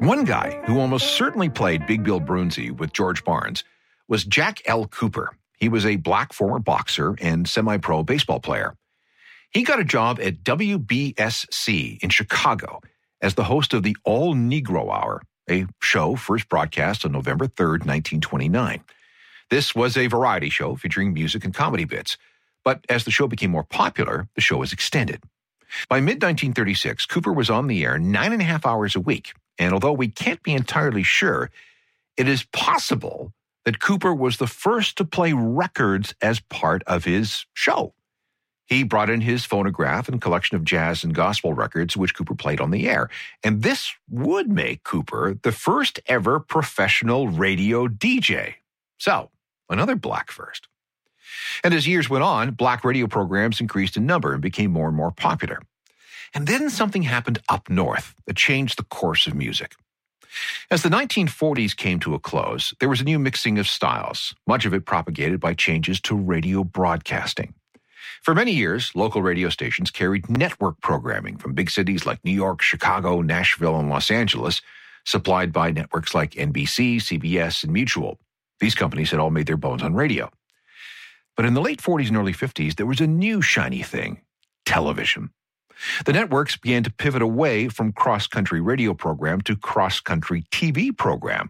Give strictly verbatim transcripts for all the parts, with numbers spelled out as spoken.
One guy who almost certainly played Big Bill Broonzy with George Barnes was Jack L. Cooper. He was a black former boxer and semi-pro baseball player. He got a job at W B S C in Chicago as the host of the All Negro Hour, a show first broadcast on November third, nineteen twenty-nine. This was a variety show featuring music and comedy bits, but as the show became more popular, the show was extended. By mid nineteen thirty-six, Cooper was on the air nine and a half hours a week, and although we can't be entirely sure, it is possible that Cooper was the first to play records as part of his show. He brought in his phonograph and collection of jazz and gospel records, which Cooper played on the air. And this would make Cooper the first ever professional radio D J. So, another black first. And as years went on, black radio programs increased in number and became more and more popular. And then something happened up north that changed the course of music. As the nineteen forties came to a close, there was a new mixing of styles, much of it propagated by changes to radio broadcasting. For many years, local radio stations carried network programming from big cities like New York, Chicago, Nashville, and Los Angeles, supplied by networks like N B C, C B S, and Mutual. These companies had all made their bones on radio. But in the late forties and early fifties, there was a new shiny thing: television. The networks began to pivot away from cross-country radio program to cross-country T V program.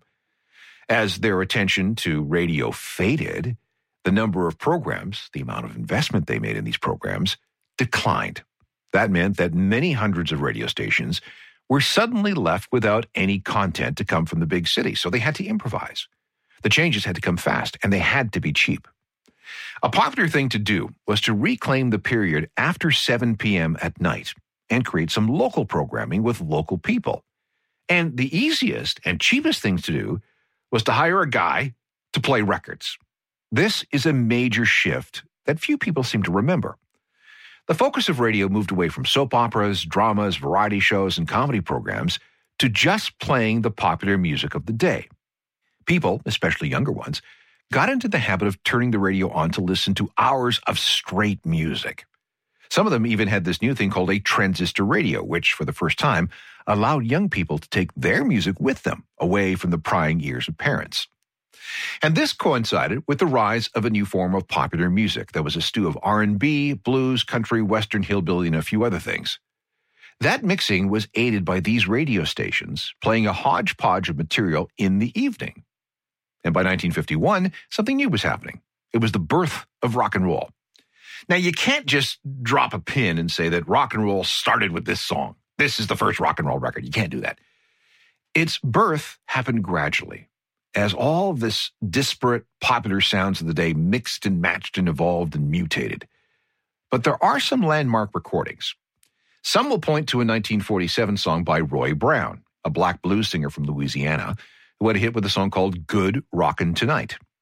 As their attention to radio faded, the number of programs, the amount of investment they made in these programs, declined. That meant that many hundreds of radio stations were suddenly left without any content to come from the big city, so they had to improvise. The changes had to come fast, and they had to be cheap. A popular thing to do was to reclaim the period after seven p.m. at night and create some local programming with local people. And the easiest and cheapest things to do was to hire a guy to play records. This is a major shift that few people seem to remember. The focus of radio moved away from soap operas, dramas, variety shows, and comedy programs to just playing the popular music of the day. People, especially younger ones, got into the habit of turning the radio on to listen to hours of straight music. Some of them even had this new thing called a transistor radio, which, for the first time, allowed young people to take their music with them, away from the prying ears of parents. And this coincided with the rise of a new form of popular music that was a stew of R and B, blues, country, western, hillbilly, and a few other things. That mixing was aided by these radio stations playing a hodgepodge of material in the evening. And by nineteen fifty-one, something new was happening. It was the birth of rock and roll. Now, you can't just drop a pin and say that rock and roll started with this song. This is the first rock and roll record. You can't do that. Its birth happened gradually, as all of this disparate popular sounds of the day mixed and matched and evolved and mutated. But there are some landmark recordings. Some will point to a nineteen forty-seven song by Roy Brown, a black blues singer from Louisiana, who had a hit with a song called Good Rockin' Tonight.